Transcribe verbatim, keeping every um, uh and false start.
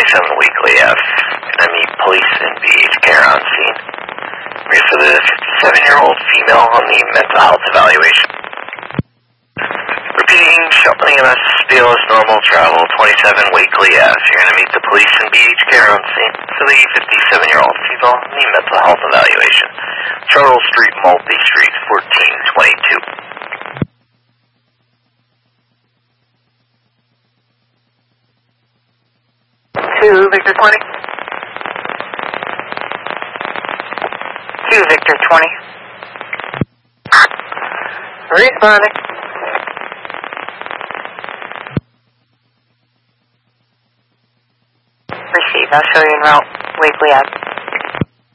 twenty-seven Weekly F. I meet police and B H care on scene. Ready for the fifty-seven-year-old female on the mental health evaluation. Repeating, Shelton E M S spiel is normal travel, twenty-seven Weekly F. You're going to meet the police and B H care on scene for the fifty-seven-year-old female on the mental health evaluation. Charles Street, Multi Street, fourteen twenty-two. Two, Victor twenty. Two, Victor twenty. Responding. Receive. I'll show you en route. Weekly F.